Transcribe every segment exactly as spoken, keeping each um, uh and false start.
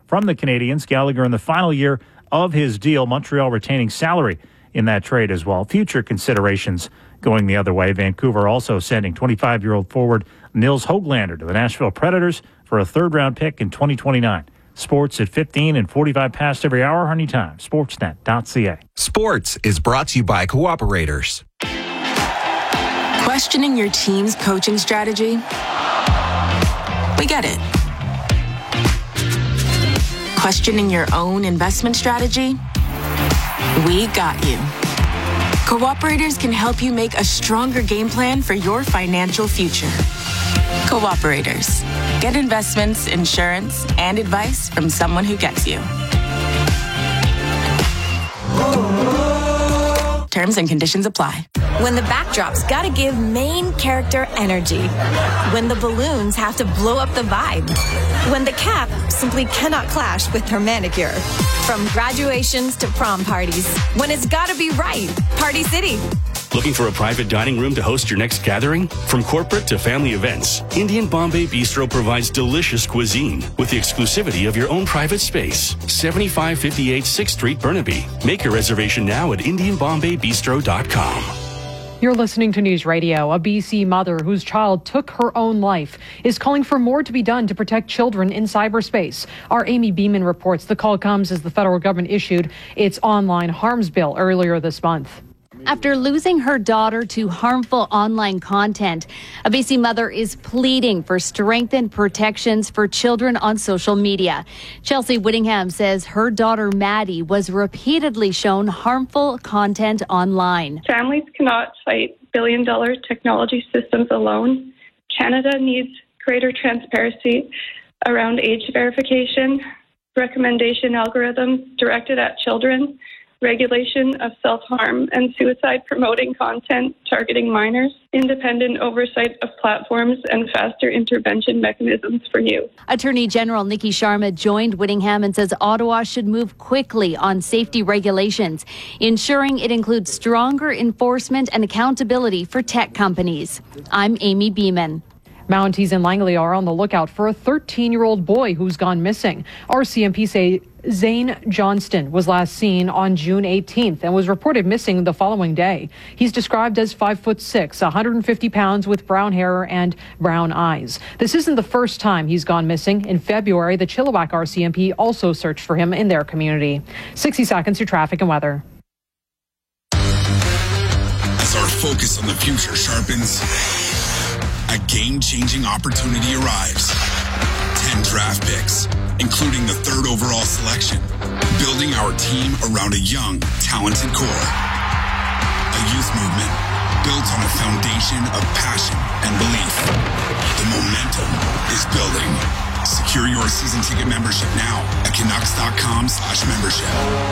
from the Canadiens. Gallagher in the final year of his deal, Montreal retaining salary in that trade as well. Future considerations going the other way. Vancouver also sending twenty-five-year-old forward Nils Höglander to the Nashville Predators for a third-round pick in twenty twenty-nine. Sports at fifteen and forty-five past every hour, anytime. Sportsnet dot c a. Sports is brought to you by Cooperators. Questioning your team's coaching strategy? We get it. Questioning your own investment strategy? We got you. Cooperators can help you make a stronger game plan for your financial future. Cooperators. Get investments, insurance, and advice from someone who gets you. Terms and conditions apply. When the backdrop's gotta give main character energy. When the balloons have to blow up the vibe. When the cap simply cannot clash with her manicure. From graduations to prom parties. When it's gotta be right. Party City. Looking for a private dining room to host your next gathering? From corporate to family events, Indian Bombay Bistro provides delicious cuisine with the exclusivity of your own private space. seventy-five fifty-eight sixth Street, Burnaby. Make your reservation now at indian bombay bistro dot com. You're listening to News Radio. A B C mother whose child took her own life is calling for more to be done to protect children in cyberspace. Our Amy Beeman reports the call comes as the federal government issued its online harms bill earlier this month. After losing her daughter to harmful online content, a B C mother is pleading for strengthened protections for children on social media. Chelsea Whittingham says her daughter Maddie was repeatedly shown harmful content online. Families cannot fight billion-dollar technology systems alone. Canada needs greater transparency around age verification, recommendation algorithms directed at children, regulation of self-harm and suicide-promoting content targeting minors, independent oversight of platforms, and faster intervention mechanisms for youth. Attorney General Nikki Sharma joined Whittingham and says Ottawa should move quickly on safety regulations, ensuring it includes stronger enforcement and accountability for tech companies. I'm Amy Beeman. Mounties in Langley are on the lookout for a thirteen-year-old boy who's gone missing. R C M P say Zane Johnston was last seen on June eighteenth and was reported missing the following day. He's described as five foot six, one hundred fifty pounds with brown hair and brown eyes. This isn't the first time he's gone missing. In February, the Chilliwack R C M P also searched for him in their community. sixty seconds to traffic and weather. As our focus on the future sharpens, a game-changing opportunity arrives. ten draft picks, including the third overall selection, building our team around a young, talented core. A youth movement built on a foundation of passion and belief. The momentum is building. Secure your season ticket membership now at Canucks.com slash membership.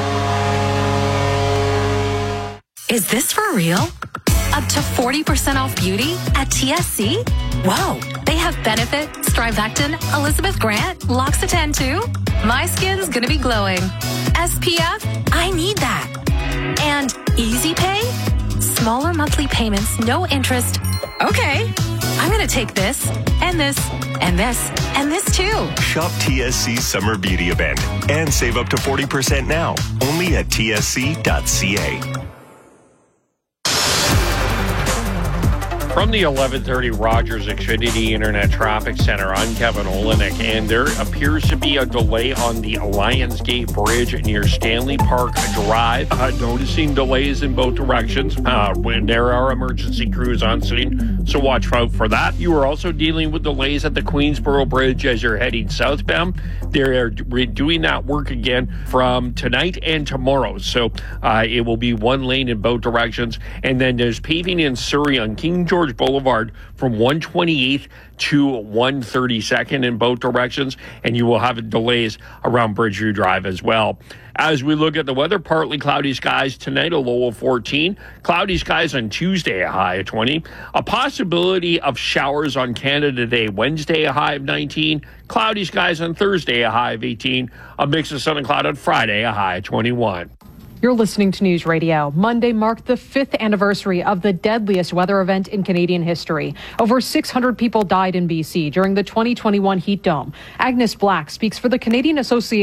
Is this for real? Up to forty percent off beauty at T S C? Whoa, they have Benefit, Strivectin, Elizabeth Grant, L'Occitane too? My skin's gonna be glowing. S P F? I need that. And Easy Pay? Smaller monthly payments, no interest. Okay, I'm gonna take this, and this, and this, and this too. Shop T S C's Summer Beauty Event and save up to forty percent now, only at T S C dot C A. From the eleven thirty Rogers Xfinity Internet Traffic Center, I'm Kevin Olenek, and there appears to be a delay on the Alliance Gate Bridge near Stanley Park Drive. Uh, noticing delays in both directions uh, when there are emergency crews on scene, so watch out for that. You are also dealing with delays at the Queensboro Bridge as you're heading southbound. They're doing that work again from tonight and tomorrow, so uh, it will be one lane in both directions. And then there's paving in Surrey on King George Boulevard from one twenty-eighth to one thirty-second in both directions, and you will have delays around Bridgeview Drive as well. As we look at the weather, partly cloudy skies tonight, a low of fourteen. Cloudy skies on Tuesday, a high of twenty. A possibility of showers on Canada Day, Wednesday, a high of nineteen. Cloudy skies on Thursday, a high of eighteen. A mix of sun and cloud on Friday, a high of twenty-one. You're listening to News Radio. Monday marked the fifth anniversary of the deadliest weather event in Canadian history. Over six hundred people died in B C during the twenty twenty-one heat dome. Agnes Black speaks for the Canadian Association